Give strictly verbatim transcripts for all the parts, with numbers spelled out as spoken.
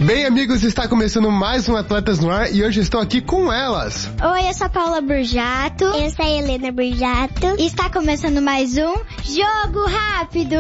Bem, amigos, está começando mais um Atletas no Ar e hoje estou aqui com elas. Oi, eu sou a Paula Burjato. Eu sou a Helena Burjato. E está começando mais um Jogo Rápido.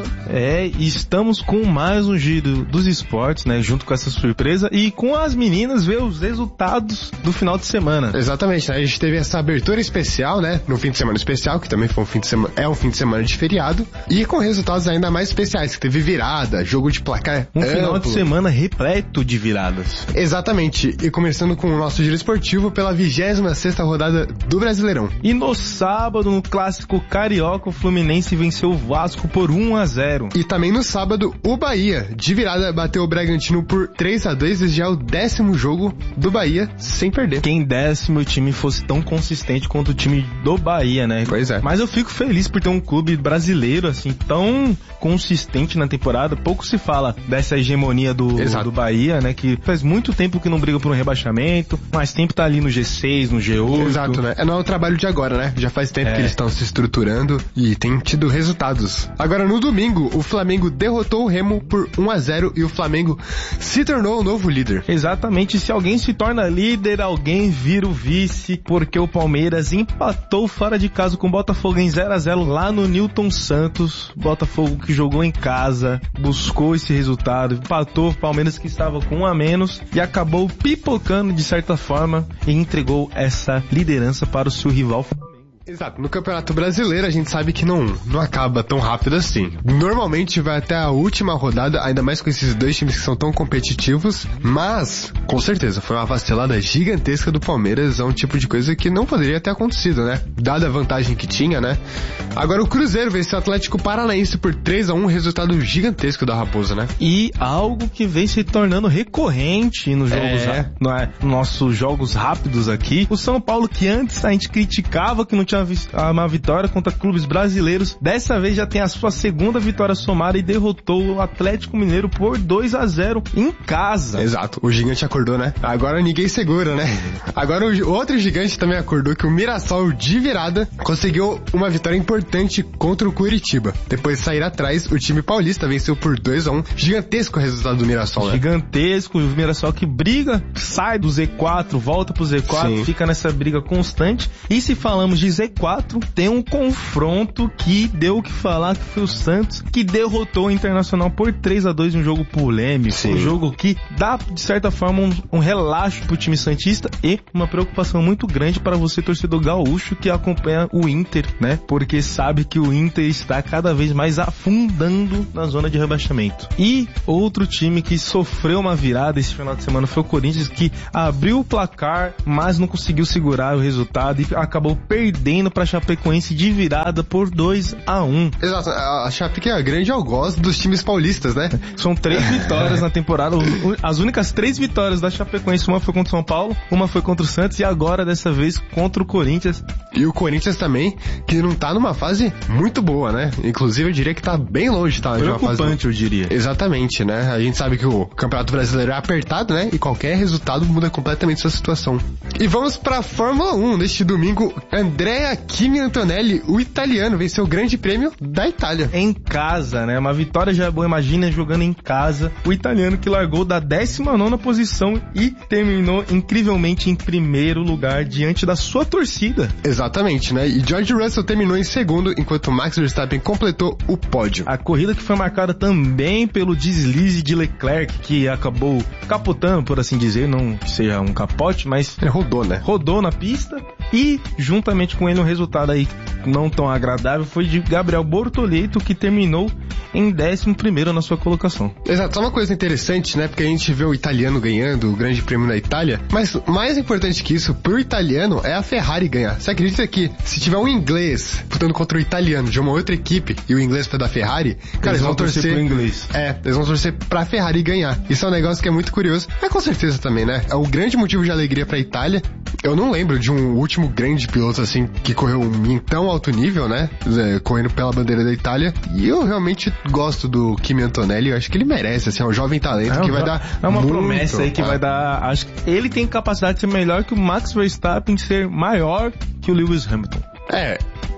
É, estamos com mais um giro dos esportes, né, junto com essa surpresa e com as meninas ver os resultados do final de semana. Exatamente, né? A gente teve essa abertura especial, né, no fim de semana especial, que também foi um fim de semana, é um fim de semana de feriado, e com resultados ainda mais especiais, que teve virada, jogo de placar Um amplo. final de semana repleto de viradas. Exatamente, e começando com o nosso giro esportivo pela vigésima sexta rodada do Brasileirão. E no sábado, no clássico carioca, o Fluminense venceu o Vasco por um a zero. E também no sábado, o Bahia, de virada, bateu o Bragantino por três a dois, e já é o décimo jogo do Bahia sem perder. Quem desse meu time fosse tão consistente quanto o time do Bahia, né? Pois é. Mas eu fico feliz por ter um clube brasileiro, assim, tão consistente na temporada. Pouco se fala dessa hegemonia do, do Bahia, né? Que faz muito tempo que não briga por um rebaixamento, mais tempo tá ali no G seis, no G oito. Exato, né? Não é o trabalho de agora, né? Já faz tempo É. que eles estão se estruturando e tem tido resultados. Agora, no domingo, o Flamengo derrotou o Remo por um a zero e o Flamengo se tornou o novo líder. Exatamente, se alguém se torna líder, alguém vira o vice, porque o Palmeiras empatou fora de casa com o Botafogo em zero a zero lá no Newton Santos. Botafogo que jogou em casa, buscou esse resultado, empatou o Palmeiras que estava com um a menos e acabou pipocando de certa forma e entregou essa liderança para o seu rival. Exato, no Campeonato Brasileiro a gente sabe que não, não acaba tão rápido assim. Normalmente vai até a última rodada, ainda mais com esses dois times que são tão competitivos, mas, com certeza, foi uma vacilada gigantesca do Palmeiras, é um tipo de coisa que não poderia ter acontecido, né? Dada a vantagem que tinha, né? Agora o Cruzeiro venceu o Atlético Paranaense por três a um, resultado gigantesco da Raposa, né? E algo que vem se tornando recorrente nos jogos, É. ra- não é, nossos jogos rápidos aqui. O São Paulo, que antes a gente criticava que não tinha vis- uma vitória contra clubes brasileiros, dessa vez já tem a sua segunda vitória somada e derrotou o Atlético Mineiro por dois a zero em casa. Exato, o gigante acordou, né? Agora ninguém segura, né? Agora o gi- outro gigante também acordou, que o Mirassol, de virada, conseguiu uma vitória importante contra o Curitiba. Depois de sair atrás, o time paulista venceu por dois a um. Gigantesco resultado do Mirassol, né? Gigantesco, o Mirassol que briga, sai do Z quatro, volta pro Z quatro, Sim. fica nessa briga constante. E se falamos de Z quatro, tem um confronto que deu o que falar, que foi o Santos, que derrotou o Internacional por três a dois em um jogo polêmico. Sim. Um jogo que dá, de certa forma, um, um relaxo pro time santista e uma preocupação muito grande para você, torcedor gaúcho, que acompanha o Inter, né? Porque sabe que o Inter está cada vez mais afundando na zona de rebaixamento. E outro time que sofreu uma virada esse final de semana foi o Corinthians, que abriu o placar, mas não conseguiu segurar o resultado e acabou perdendo para a Chapecoense de virada por dois a um. Exato, a Chape que é a grande algoz dos times paulistas, né? São três vitórias na temporada. O- As únicas três vitórias da Chapecoense, uma foi contra o São Paulo, uma foi contra o Santos e agora, dessa vez, contra o Corinthians. E o Corinthians também, que não tá numa fase muito boa, né? Inclusive eu diria que tá bem longe, tá? De uma fase... Preocupante, eu diria. Exatamente, né? A gente sabe que o Campeonato Brasileiro é apertado, né? E qualquer resultado muda completamente sua situação. E vamos pra Fórmula um. Neste domingo, Andrea Kimi Antonelli, o italiano, venceu o Grande Prêmio da Itália. Em casa, né? Uma vitória já é boa, imagina jogando em casa. O italiano que largou da décima nona posição e terminou incrivelmente em primeiro lugar diante da sua torcida. Exatamente, né? E George Russell terminou em segundo, enquanto Max Verstappen completou o pódio. A corrida que foi marcada também pelo deslize de Leclerc, que acabou capotando, por assim dizer, não que seja um capote, mas Ele rodou, né? rodou na pista. E juntamente com ele um resultado aí não tão agradável foi de Gabriel Bortoleto, que terminou em décimo primeiro na sua colocação. Exato, só uma coisa interessante, né? Porque a gente vê o italiano ganhando o Grande Prêmio da Itália, mas mais importante que isso, pro italiano, é a Ferrari ganhar. Você acredita que se tiver um inglês lutando contra o italiano de uma outra equipe e o inglês foi da Ferrari, cara, eles, vão torcer, pro inglês. É, eles vão torcer pra Ferrari ganhar. Isso é um negócio que é muito curioso, mas com certeza também, né? É o grande motivo de alegria pra Itália. Eu não lembro de um último grande piloto assim que correu em tão alto nível, né? É, correndo pela bandeira da Itália. E eu realmente gosto do Kimi Antonelli. Eu acho que ele merece, assim, é um jovem talento É, que um- vai dar. É uma muito, promessa aí que ah, vai dar. Acho que ele tem capacidade de ser melhor que o Max Verstappen, ser maior que o Lewis Hamilton. É,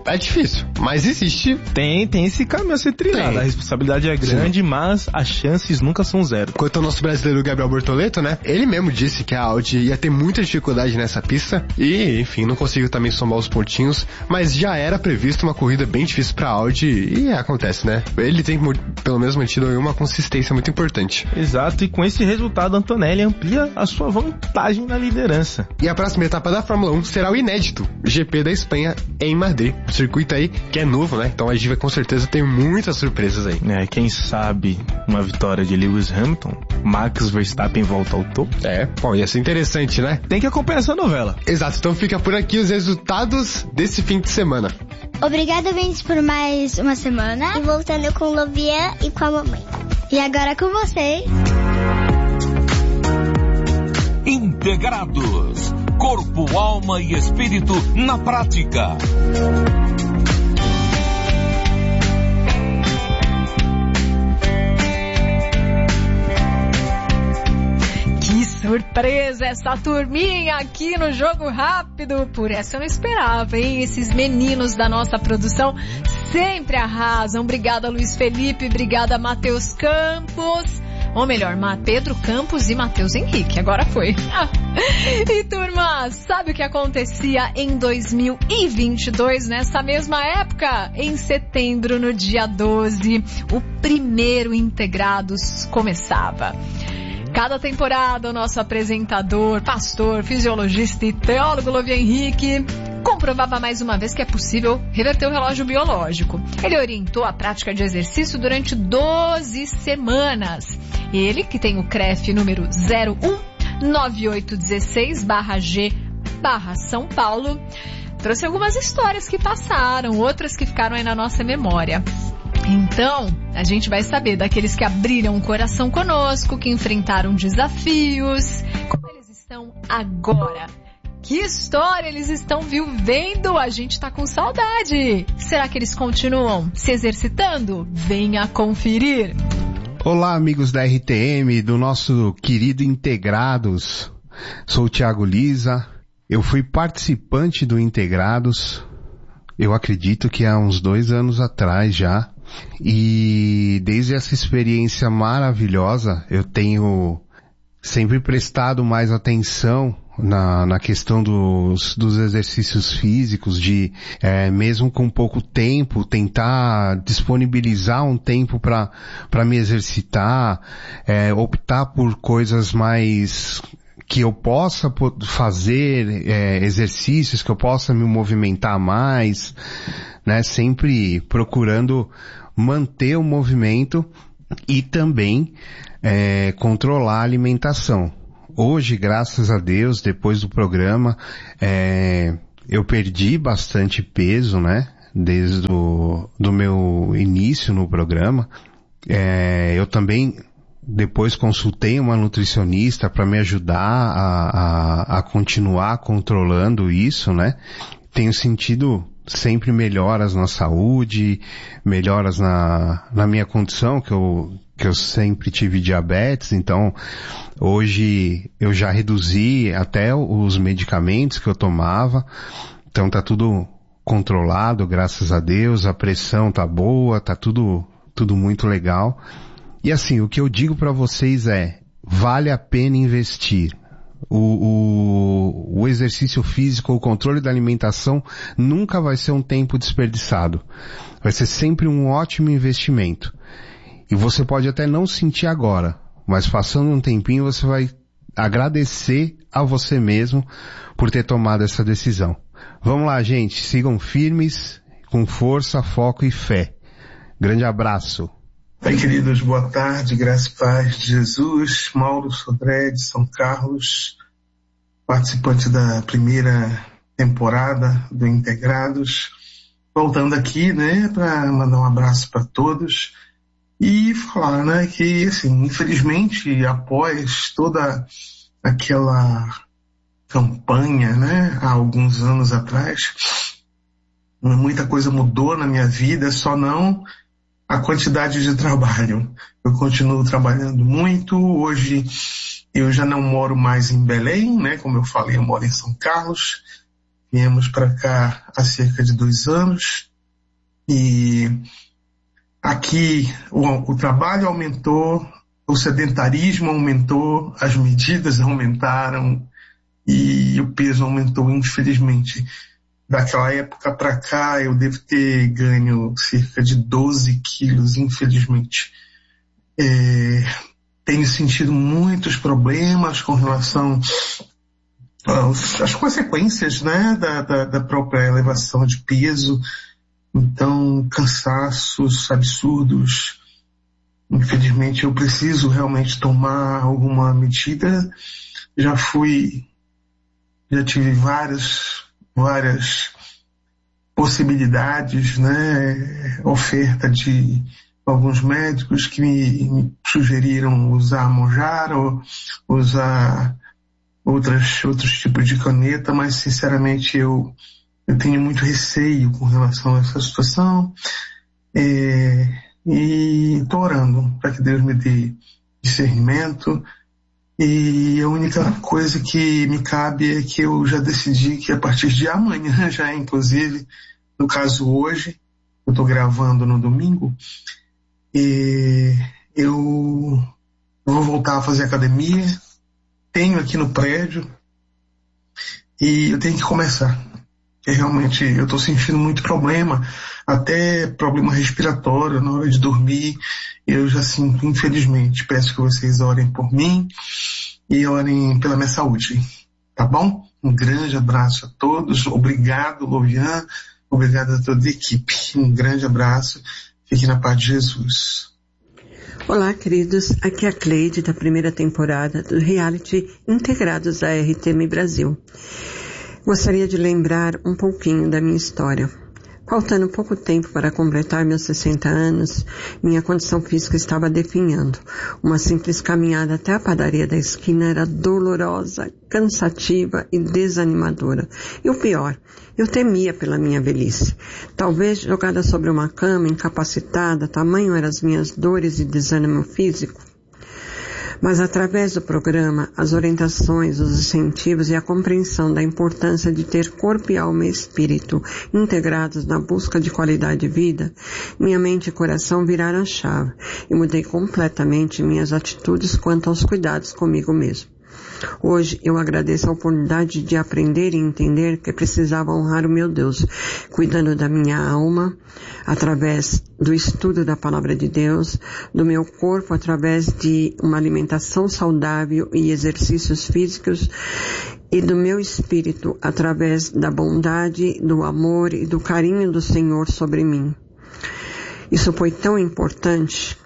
É difícil, mas existe. Tem, tem esse caminho a ser trilhado. Tem. A responsabilidade é grande, sim, mas as chances nunca são zero. Quanto ao nosso brasileiro Gabriel Bortoleto, né? Ele mesmo disse que a Audi ia ter muita dificuldade nessa pista e, enfim, não conseguiu também somar os pontinhos, mas já era previsto uma corrida bem difícil pra Audi e acontece, né? Ele tem pelo menos mantido uma consistência muito importante. Exato, e com esse resultado, Antonelli amplia a sua vantagem na liderança. E a próxima etapa da Fórmula um será o inédito G P da Espanha em Madrid. O circuito aí que é novo, né? Então a gente vai com certeza ter muitas surpresas aí. É, quem sabe uma vitória de Lewis Hamilton, Max Verstappen volta ao topo. É, bom, ia ser interessante, né? Tem que acompanhar essa novela. Exato, então fica por aqui os resultados desse fim de semana. Obrigada, ouvintes, por mais uma semana. E voltando com o Lovian e com a mamãe. E agora com vocês. Integrados. Corpo, alma e espírito na prática. Que surpresa essa turminha aqui no Jogo Rápido. Por essa eu não esperava, hein? Esses meninos da nossa produção sempre arrasam. Obrigada, Luiz Felipe. Obrigada, Matheus Campos. Ou melhor, Pedro Campos e Matheus Henrique. Agora foi. E turma, sabe o que acontecia em dois mil e vinte e dois, nessa mesma época? Em setembro, no dia doze, o primeiro Integrados começava. Cada temporada, o nosso apresentador, pastor, fisiologista e teólogo Lovian Henrique comprovava mais uma vez que é possível reverter o relógio biológico. Ele orientou a prática de exercício durante doze semanas. Ele, que tem o C R E F número zero um nove oito um seis barra G barra São Paulo, trouxe algumas histórias que passaram, outras que ficaram aí na nossa memória. Então, a gente vai saber daqueles que abriram o coração conosco, que enfrentaram desafios, como eles estão agora. Que história eles estão vivendo? A gente tá com saudade. Será que eles continuam se exercitando? Venha conferir. Olá, amigos da R T M, do nosso querido Integrados. Sou o Thiago Lisa. Eu fui participante do Integrados, eu acredito que há uns dois anos atrás já. E desde essa experiência maravilhosa, eu tenho sempre prestado mais atenção na, na questão dos, dos exercícios físicos, de é, mesmo com pouco tempo, tentar disponibilizar um tempo para para me exercitar, é, optar por coisas mais que eu possa fazer, é, exercícios que eu possa me movimentar mais, né, sempre procurando manter o movimento e também é, controlar a alimentação. Hoje, graças a Deus, depois do programa, é, eu perdi bastante peso, né? Desde o do meu início no programa. É, eu também depois consultei uma nutricionista para me ajudar a, a, a continuar controlando isso, né? Tenho sentido sempre melhoras na saúde, melhoras na, na minha condição, que eu, que eu sempre tive diabetes, então hoje eu já reduzi até os medicamentos que eu tomava, então tá tudo controlado, graças a Deus, a pressão tá boa, tá tudo, tudo muito legal. E assim, o que eu digo para vocês é, vale a pena investir. O, o, o exercício físico, o controle da alimentação nunca vai ser um tempo desperdiçado. Vai ser sempre um ótimo investimento. E você pode até não sentir agora, mas passando um tempinho você vai agradecer a você mesmo por ter tomado essa decisão. Vamos lá, gente, sigam firmes, com força, foco e fé. Grande abraço. Oi, queridos, boa tarde, graça e paz de Jesus. Mauro Sodré, de São Carlos, participante da primeira temporada do Integrados. Voltando aqui, né, para mandar um abraço para todos e falar, né, que, assim, infelizmente, após toda aquela campanha, né, há alguns anos atrás, muita coisa mudou na minha vida, só não a quantidade de trabalho. Eu continuo trabalhando muito. Hoje eu já não moro mais em Belém, né? Como eu falei, eu moro em São Carlos. Viemos para cá há cerca de dois anos e aqui o, o trabalho aumentou, o sedentarismo aumentou, as medidas aumentaram e o peso aumentou, infelizmente. Daquela época para cá eu devo ter ganho cerca de doze quilos, infelizmente. É, tenho sentido muitos problemas com relação aos, às consequências, né, da, da, da própria elevação de peso. Então, cansaços absurdos. Infelizmente eu preciso realmente tomar alguma medida. Já fui, já tive várias, várias possibilidades, né, oferta de alguns médicos que me, me sugeriram usar Monjaro, usar outras, outros tipos de caneta, mas sinceramente eu, eu tenho muito receio com relação a essa situação, é, e estou orando para que Deus me dê discernimento, e a única coisa que me cabe é que eu já decidi que a partir de amanhã, já inclusive, no caso hoje, eu estou gravando no domingo, e eu vou voltar a fazer academia, tenho aqui no prédio e eu tenho que começar. Porque realmente eu estou sentindo muito problema, até problema respiratório na hora de dormir, eu já sinto, infelizmente. Peço que vocês orem por mim e orem pela minha saúde, tá bom? Um grande abraço a todos, obrigado, Lovian, obrigado a toda a equipe, um grande abraço. Fique na paz de Jesus. Olá, queridos. Aqui é a Cleide, da primeira temporada do reality Integrados da R T M Brasil. Gostaria de lembrar um pouquinho da minha história. Faltando pouco tempo para completar meus sessenta anos, minha condição física estava definhando. Uma simples caminhada até a padaria da esquina era dolorosa, cansativa e desanimadora. E o pior, eu temia pela minha velhice. Talvez jogada sobre uma cama, incapacitada, tamanho eram as minhas dores e desânimo físico. Mas através do programa, as orientações, os incentivos e a compreensão da importância de ter corpo e alma e espírito integrados na busca de qualidade de vida, minha mente e coração viraram a chave e mudei completamente minhas atitudes quanto aos cuidados comigo mesmo. Hoje eu agradeço a oportunidade de aprender e entender que precisava honrar o meu Deus, cuidando da minha alma, através do estudo da Palavra de Deus, do meu corpo através de uma alimentação saudável e exercícios físicos, e do meu espírito através da bondade, do amor e do carinho do Senhor sobre mim. Isso foi tão importante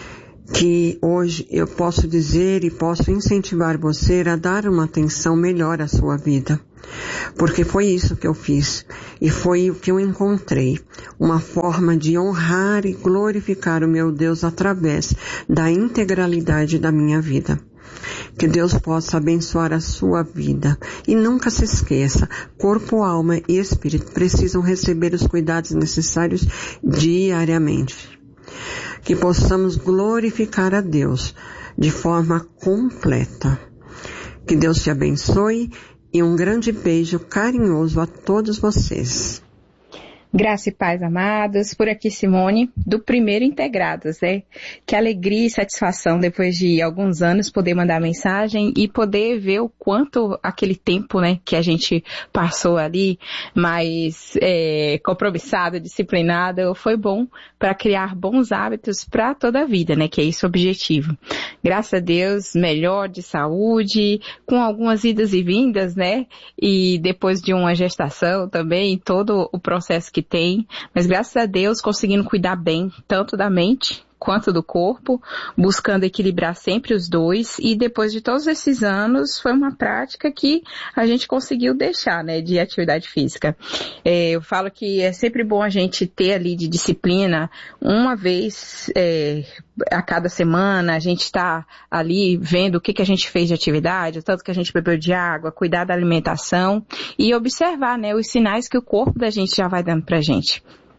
que hoje eu posso dizer e posso incentivar você a dar uma atenção melhor à sua vida. Porque foi isso que eu fiz e foi o que eu encontrei, uma forma de honrar e glorificar o meu Deus através da integralidade da minha vida. Que Deus possa abençoar a sua vida. E nunca se esqueça, corpo, alma e espírito precisam receber os cuidados necessários diariamente. Que possamos glorificar a Deus de forma completa. Que Deus te abençoe e um grande beijo carinhoso a todos vocês. Graça e paz, amados. Por aqui, Simone, do Primeiro Integrados, né? Que alegria e satisfação, depois de alguns anos, poder mandar mensagem e poder ver o quanto aquele tempo, né, que a gente passou ali, mais é, compromissado, disciplinado, foi bom para criar bons hábitos para toda a vida, né? Que é esse o objetivo. Graças a Deus, melhor de saúde, com algumas idas e vindas, né? E depois de uma gestação também, todo o processo que tem, mas graças a Deus conseguindo cuidar bem, tanto da mente quanto do corpo, buscando equilibrar sempre os dois, e depois de todos esses anos foi uma prática que a gente conseguiu deixar, né, de atividade física. É, eu falo que é sempre bom a gente ter ali de disciplina, uma vez é, a cada semana, a gente tá ali vendo o que, que a gente fez de atividade, o tanto que a gente bebeu de água, cuidar da alimentação e observar, né, os sinais que o corpo da gente já vai dando pra gente.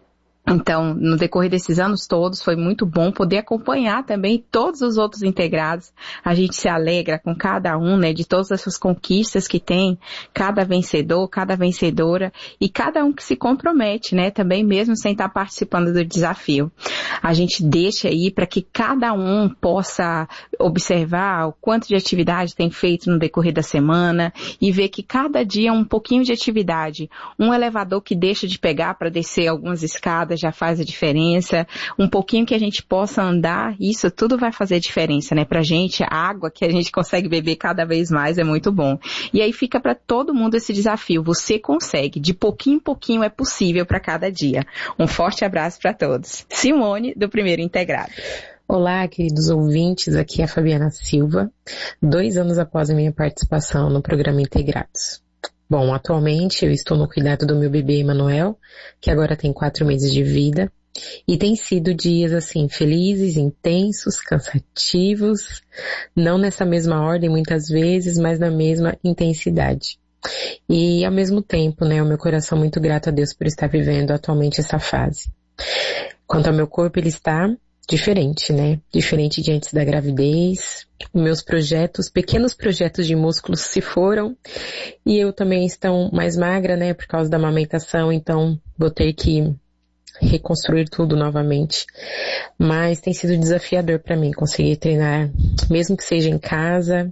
Então, no decorrer desses anos todos, foi muito bom poder acompanhar também todos os outros integrados. A gente se alegra com cada um, né, de todas essas conquistas que tem, cada vencedor, cada vencedora, e cada um que se compromete, né, também mesmo sem estar participando do desafio. A gente deixa aí para que cada um possa observar o quanto de atividade tem feito no decorrer da semana e ver que cada dia um pouquinho de atividade, um elevador que deixa de pegar para descer algumas escadas, já faz a diferença, um pouquinho que a gente possa andar, isso tudo vai fazer diferença, né, pra gente, a água que a gente consegue beber cada vez mais é muito bom. E aí fica para todo mundo esse desafio, você consegue, de pouquinho em pouquinho é possível para cada dia. Um forte abraço para todos. Simone, do Primeiro Integrado. Olá, queridos ouvintes, aqui é a Fabiana Silva, dois anos após a minha participação no programa Integrados. Bom, atualmente eu estou no cuidado do meu bebê Emanuel, que agora tem quatro meses de vida, e tem sido dias assim, felizes, intensos, cansativos, não nessa mesma ordem muitas vezes, mas na mesma intensidade. E ao mesmo tempo, né, o meu coração muito grato a Deus por estar vivendo atualmente essa fase. Quanto ao meu corpo, ele está diferente, né? Diferente de antes da gravidez. Os meus projetos, pequenos projetos de músculos se foram e eu também estou mais magra, né? Por causa da amamentação, então vou ter que reconstruir tudo novamente. Mas tem sido desafiador para mim conseguir treinar, mesmo que seja em casa,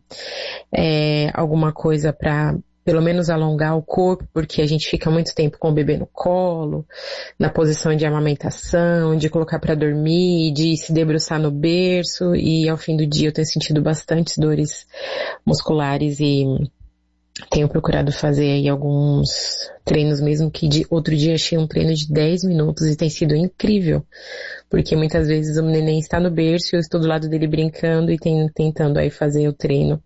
é, alguma coisa para pelo menos alongar o corpo, porque a gente fica muito tempo com o bebê no colo, na posição de amamentação, de colocar para dormir, de se debruçar no berço, e ao fim do dia eu tenho sentido bastantes dores musculares e tenho procurado fazer aí alguns treinos, mesmo que de outro dia achei um treino de dez minutos e tem sido incrível, porque muitas vezes o neném está no berço e eu estou do lado dele brincando e tem, tentando aí fazer o treino.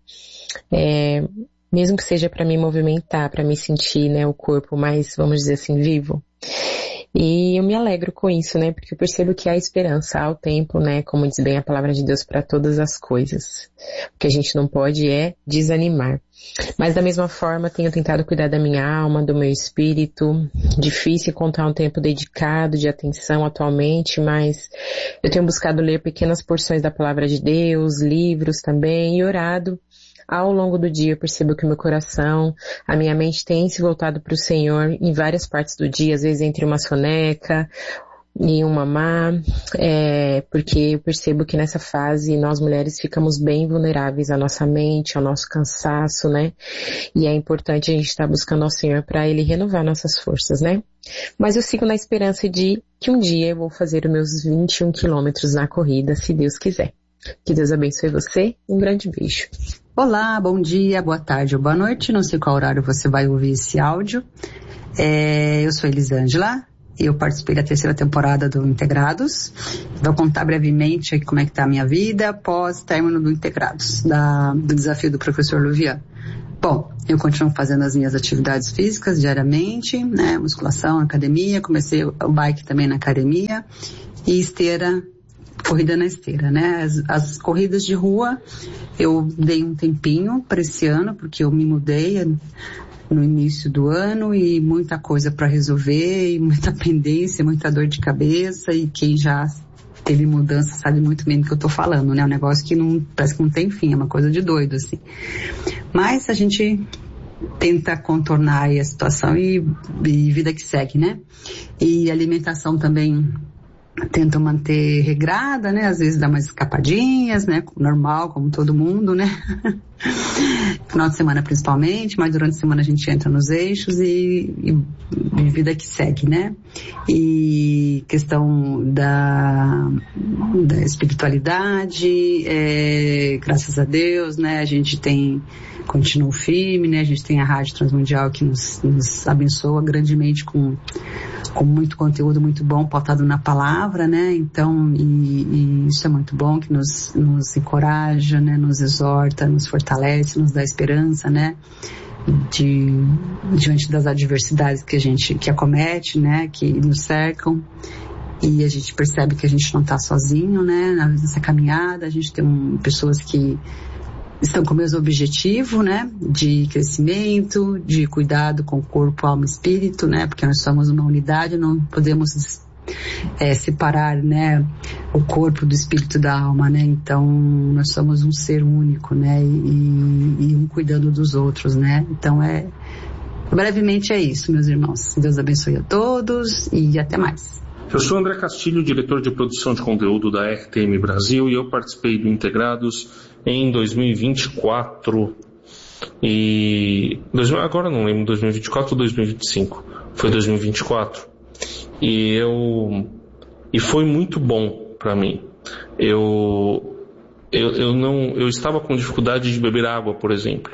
É, mesmo que seja para me movimentar, para me sentir, né, o corpo mais, vamos dizer assim, vivo. E eu me alegro com isso, né, porque eu percebo que há esperança, há o tempo, né, como diz bem a palavra de Deus, para todas as coisas. O que a gente não pode é desanimar. Mas da mesma forma tenho tentado cuidar da minha alma, do meu espírito. Difícil encontrar um tempo dedicado de atenção atualmente, mas eu tenho buscado ler pequenas porções da palavra de Deus, livros também, e orado. Ao longo do dia eu percebo que o meu coração, a minha mente tem se voltado para o Senhor em várias partes do dia, às vezes entre uma soneca e um mamá, é, porque eu percebo que nessa fase nós mulheres ficamos bem vulneráveis à nossa mente, ao nosso cansaço, né? E é importante a gente estar buscando ao Senhor para Ele renovar nossas forças, né? Mas eu sigo na esperança de que um dia eu vou fazer os meus vinte e um quilômetros na corrida, se Deus quiser. Que Deus abençoe você. Um grande beijo. Olá, bom dia, boa tarde ou boa noite. Não sei qual horário você vai ouvir esse áudio. É, eu sou Elisângela. Eu participei da terceira temporada do Integrados. Vou contar brevemente aqui como é que está a minha vida após término do Integrados, da, do desafio do professor Luvian. Bom, eu continuo fazendo as minhas atividades físicas diariamente, né? Musculação, academia, comecei o bike também na academia e esteira, corrida na esteira, né? As, as corridas de rua, eu dei um tempinho para esse ano, porque eu me mudei no início do ano e muita coisa para resolver, e muita pendência, muita dor de cabeça, e quem já teve mudança sabe muito bem do que eu tô falando, né? Um negócio que não, parece que não tem fim, é uma coisa de doido, assim. Mas a gente tenta contornar aí a situação e, e vida que segue, né? E alimentação também tento manter regrada, né? Às vezes dá umas escapadinhas, né? Normal, como todo mundo, né? Final de semana principalmente, mas durante a semana a gente entra nos eixos e, e, e vida que segue, né? E questão da, da espiritualidade, é, graças a Deus, né? A gente tem, continua firme, né? A gente tem a Rádio Transmundial que nos, nos abençoa grandemente com com muito conteúdo muito bom, pautado na palavra, né? Então, e, e isso é muito bom, que nos, nos encoraja, né? Nos exorta, nos fortalece, nos dá esperança, né? De, diante das adversidades que a gente, que acomete, né? Que nos cercam. E a gente percebe que a gente não está sozinho, né? Nessa caminhada, a gente tem um, pessoas que estão com o mesmo objetivo, né, de crescimento, de cuidado com o corpo, alma e espírito, né, porque nós somos uma unidade, não podemos é, separar, né, o corpo do espírito da alma, né? Então, nós somos um ser único, né? E, e um cuidando dos outros, né? Então, é... brevemente é isso, meus irmãos. Deus abençoe a todos e até mais. Eu sou André Castilho, diretor de produção de conteúdo da R T M Brasil, e eu participei do Integrados em dois mil e vinte e quatro. E agora não lembro, dois mil e vinte e quatro ou dois mil e vinte e cinco. Foi dois mil e vinte e quatro. E eu e foi muito bom para mim. Eu eu eu não eu estava com dificuldade de beber água, por exemplo.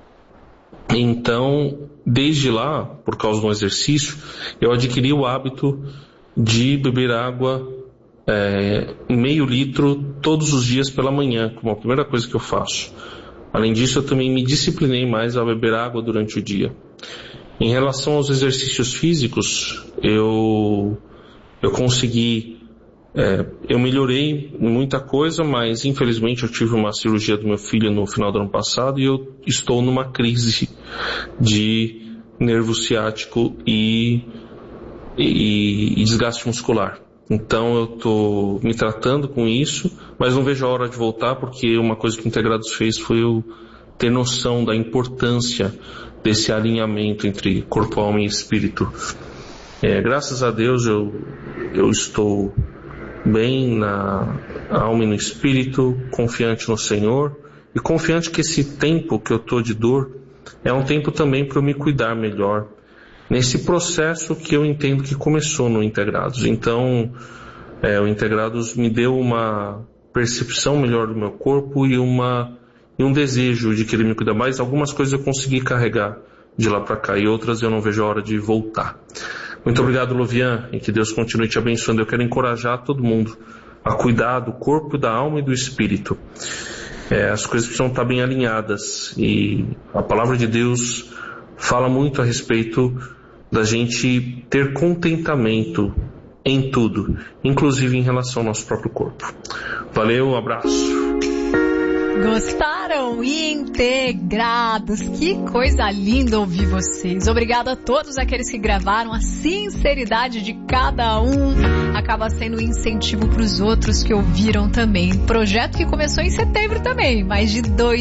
Então, desde lá, por causa do exercício, eu adquiri o hábito de beber água é, meio litro todos os dias pela manhã, como a primeira coisa que eu faço. Além disso, eu também me disciplinei mais a beber água durante o dia. Em relação aos exercícios físicos, eu, eu consegui, é, eu melhorei muita coisa, mas infelizmente eu tive uma cirurgia do meu filho no final do ano passado e eu estou numa crise de nervo ciático e, e, e desgaste muscular. Então eu estou me tratando com isso, mas não vejo a hora de voltar, porque uma coisa que o Integrados fez foi eu ter noção da importância desse alinhamento entre corpo, alma e espírito. É, graças a Deus eu, eu estou bem na alma e no espírito, confiante no Senhor e confiante que esse tempo que eu estou de dor é um tempo também para eu me cuidar melhor nesse processo que eu entendo que começou no Integrados. Então, é, o Integrados me deu uma percepção melhor do meu corpo e, uma, e um desejo de querer me cuidar mais. Algumas coisas eu consegui carregar de lá para cá e outras eu não vejo a hora de voltar. Muito obrigado, Lovian, e que Deus continue te abençoando. Eu quero encorajar todo mundo a cuidar do corpo, da alma e do espírito. É, as coisas precisam estar bem alinhadas e a palavra de Deus fala muito a respeito da gente ter contentamento em tudo, inclusive em relação ao nosso próprio corpo. Valeu, um abraço. Gostaram? Integrados. Que coisa linda ouvir vocês. Obrigada a todos aqueles que gravaram. A sinceridade de cada um acaba sendo um incentivo para os outros que ouviram também. Projeto que começou em setembro também, mais de dois